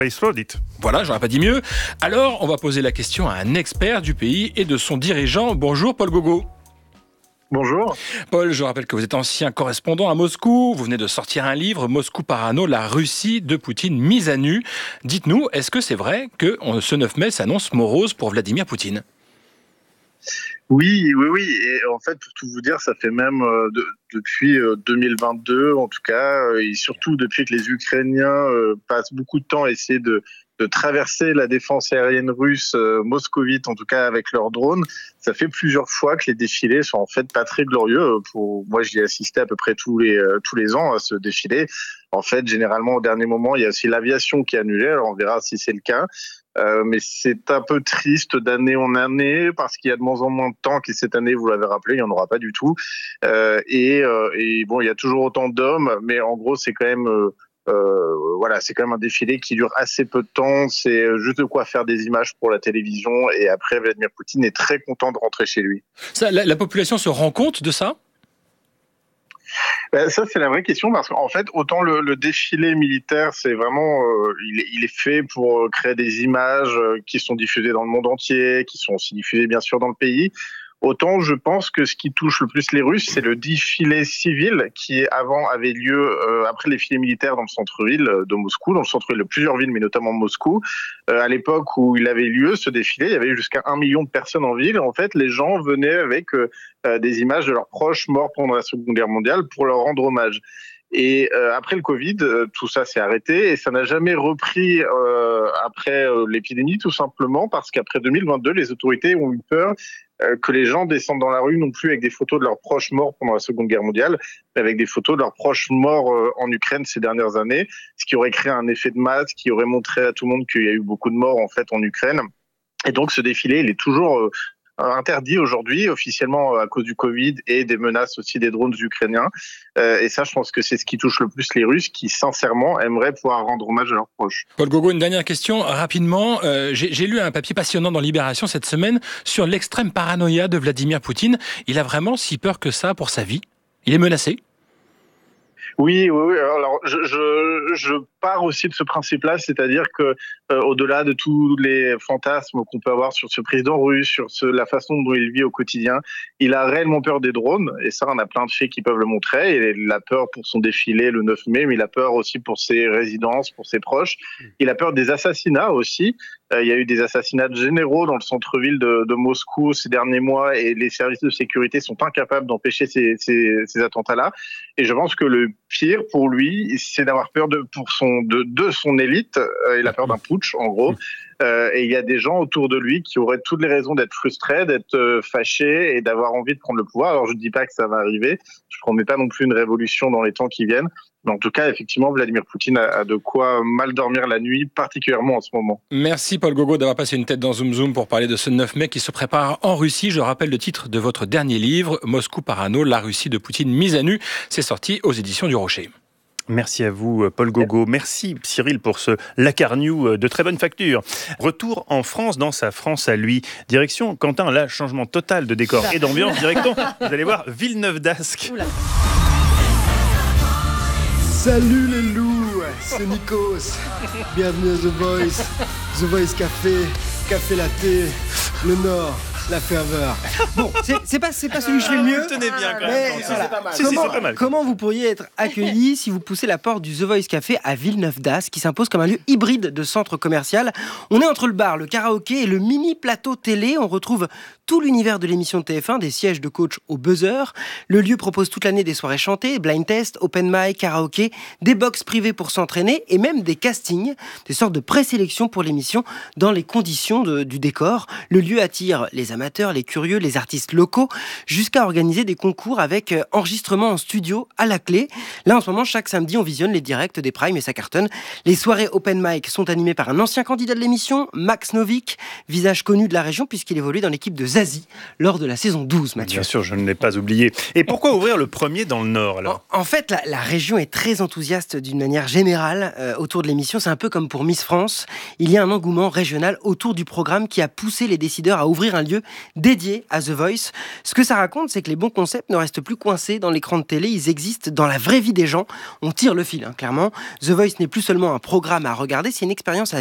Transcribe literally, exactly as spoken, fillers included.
Voilà, j'aurais pas dit mieux. Alors, on va poser la question à un expert du pays et de son dirigeant. Bonjour Paul Gogo. Bonjour. Paul, je rappelle que vous êtes ancien correspondant à Moscou. Vous venez de sortir un livre, Moscou Parano, la Russie de Poutine mise à nu. Dites-nous, est-ce que c'est vrai que ce neuf mai s'annonce morose pour Vladimir Poutine ? Oui, oui, oui. Et en fait, pour tout vous dire, ça fait même euh, de, depuis euh, deux mille vingt-deux, en tout cas, euh, et surtout depuis que les Ukrainiens euh, passent beaucoup de temps à essayer de, de traverser la défense aérienne russe euh, moscovite, en tout cas avec leurs drones. Ça fait plusieurs fois que les défilés sont en fait pas très glorieux. Pour moi, j'y ai assisté à peu près tous les euh, tous les ans à ce défilé. En fait, généralement, au dernier moment, il y a aussi l'aviation qui est annulée. Alors, on verra si c'est le cas. Euh, mais c'est un peu triste d'année en année parce qu'il y a de moins en moins de temps, et cette année, vous l'avez rappelé, il n'y en aura pas du tout. Euh, et, euh, et bon, il y a toujours autant d'hommes, mais en gros, c'est quand même, euh, euh, voilà, c'est quand même un défilé qui dure assez peu de temps. C'est juste de quoi faire des images pour la télévision. Et après, Vladimir Poutine est très content de rentrer chez lui. Ça, la, la population se rend compte de ça ? Ben, ça, c'est la vraie question parce qu'en fait, autant le, le défilé militaire, c'est vraiment, euh, il, est, il est fait pour créer des images qui sont diffusées dans le monde entier, qui sont aussi diffusées bien sûr dans le pays. Autant je pense que ce qui touche le plus les Russes, c'est le défilé civil qui avant avait lieu euh, après les défilés militaires dans le centre-ville de Moscou, dans le centre-ville de plusieurs villes, mais notamment Moscou. Euh, à l'époque où il avait lieu, ce défilé, il y avait jusqu'à un million de personnes en ville. Et en fait, les gens venaient avec euh, des images de leurs proches morts pendant la Seconde Guerre mondiale pour leur rendre hommage. Et euh, après le Covid, euh, tout ça s'est arrêté et ça n'a jamais repris euh, après euh, l'épidémie, tout simplement parce qu'après deux mille vingt-deux, les autorités ont eu peur euh, que les gens descendent dans la rue non plus avec des photos de leurs proches morts pendant la Seconde Guerre mondiale, mais avec des photos de leurs proches morts euh, en Ukraine ces dernières années, ce qui aurait créé un effet de masse, qui aurait montré à tout le monde qu'il y a eu beaucoup de morts en fait en Ukraine. Et donc ce défilé, il est toujours euh, interdit aujourd'hui, officiellement à cause du Covid et des menaces aussi des drones ukrainiens. Euh, et ça, je pense que c'est ce qui touche le plus les Russes qui, sincèrement, aimeraient pouvoir rendre hommage à leurs proches. Paul Gogo, une dernière question, rapidement. Euh, j'ai, j'ai lu un papier passionnant dans Libération cette semaine sur l'extrême paranoïa de Vladimir Poutine. Il a vraiment si peur que ça pour sa vie ? Il est menacé ? Oui, oui, oui. Alors, je, je, je pars aussi de ce principe-là, c'est-à-dire que euh, au-delà de tous les fantasmes qu'on peut avoir sur ce président russe, sur ce, la façon dont il vit au quotidien, il a réellement peur des drones, et ça, on a plein de faits qui peuvent le montrer. Et il a peur pour son défilé le neuf mai, mais il a peur aussi pour ses résidences, pour ses proches. Il a peur des assassinats aussi. Euh, il y a eu des assassinats de généraux dans le centre-ville de, de Moscou ces derniers mois, et les services de sécurité sont incapables d'empêcher ces, ces, ces attentats-là. Et je pense que le pire pour lui, c'est d'avoir peur de pour son de, de son élite. Euh, il a peur d'un putsch, en gros. Euh, et il y a des gens autour de lui qui auraient toutes les raisons d'être frustrés, d'être euh, fâchés et d'avoir envie de prendre le pouvoir. Alors je ne dis pas que ça va arriver. Je ne promets pas non plus une révolution dans les temps qui viennent. Mais en tout cas, effectivement, Vladimir Poutine a, a de quoi mal dormir la nuit, particulièrement en ce moment. Merci Paul Gogo d'avoir passé une tête dans Zoom Zoom pour parler de ce neuf mai qui se prépare en Russie. Je rappelle le titre de votre dernier livre, Moscou Parano, la Russie de Poutine mise à nu. C'est sorti aux éditions du Rocher. Merci à vous, Paul Gogo. Merci, Cyril, pour ce Lacarnew de très bonne facture. Retour en France, dans sa France à lui. Direction, Quentin, là, changement total de décor et d'ambiance. Direction, vous allez voir, Villeneuve-d'Ascq. Oula. Salut les loups, c'est Nikos. Bienvenue à The Voice, The Voice Café, Café Latte, le Nord, la ferveur. Bon, c'est, c'est pas c'est pas celui que je fais le mieux. Vous tenez bien quand mais même. voilà. C'est pas mal. Si, si, Comment, c'est pas mal. comment vous pourriez être accueillis si vous poussez la porte du The Voice Café à Villeneuve-d'Ascq, qui s'impose comme un lieu hybride de centre commercial. On est entre le bar, le karaoké et le mini plateau télé. On retrouve tout l'univers de l'émission de T F un, des sièges de coach au buzzer. Le lieu propose toute l'année des soirées chantées, blind test, open mic, karaoké, des box privées pour s'entraîner et même des castings, des sortes de présélection pour l'émission dans les conditions de, du décor. Le lieu attire les amateurs, les curieux, les artistes locaux, jusqu'à organiser des concours avec enregistrement en studio à la clé. Là, en ce moment, chaque samedi, on visionne les directs des primes et ça cartonne. Les soirées open mic sont animées par un ancien candidat de l'émission, Max Novik, visage connu de la région puisqu'il évolue dans l'équipe de Zazie lors de la saison douze, Mathieu. Bien sûr, je ne l'ai pas oublié. Et pourquoi ouvrir le premier dans le Nord, alors ? En, en fait, la, la région est très enthousiaste d'une manière générale euh, autour de l'émission. C'est un peu comme pour Miss France. Il y a un engouement régional autour du programme qui a poussé les décideurs à ouvrir un lieu jeu dédié à The Voice. Ce que ça raconte, c'est que les bons concepts ne restent plus coincés dans l'écran de télé, ils existent dans la vraie vie des gens. On tire le fil, hein, clairement. The Voice n'est plus seulement un programme à regarder, c'est une expérience à